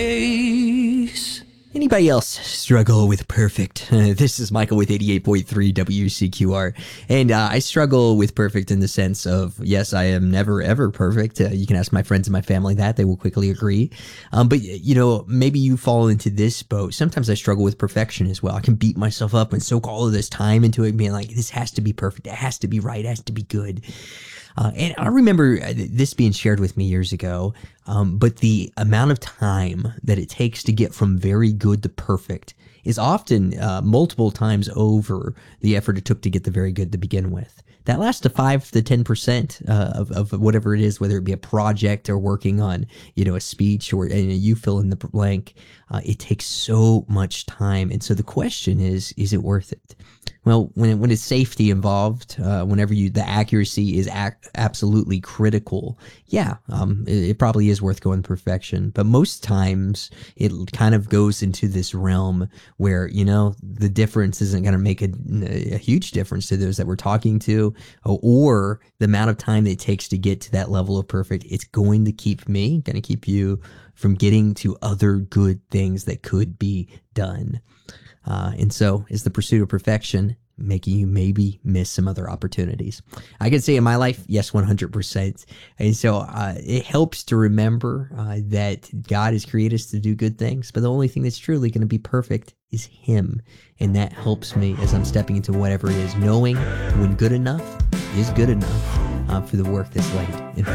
Anybody else struggle with perfect? This is Michael with 88.3 WCQR. And I struggle with perfect in the sense of, yes, I am never, ever perfect. You can ask my friends and my family that. They will quickly agree. But, you know, maybe you fall into this boat. Sometimes I struggle with perfection as well. I can beat myself up and soak all of this time into it, being like, this has to be perfect. It has to be right. It has to be good. And I remember this being shared with me years ago, but the amount of time that it takes to get from very good to perfect is often multiple times over the effort it took to get the very good to begin with. That last to 5 to 10% of whatever it is, whether it be a project or working on, you know, a speech or you fill in the blank, it takes so much time. And so the question is it worth it? Well, when it's safety involved, whenever the accuracy is absolutely critical, yeah, it probably is worth going to perfection. But most times it kind of goes into this realm where, you know, the difference isn't going to make a huge difference to those that we're talking to, or the amount of time it takes to get to that level of perfect. It's going to keep you from getting to other good things that could be done. And so is the pursuit of perfection making you maybe miss some other opportunities? I can say in my life, yes, 100%. And so it helps to remember that God has created us to do good things, but the only thing that's truly going to be perfect is Him. And that helps me as I'm stepping into whatever it is, knowing when good enough is good enough for the work that's laid in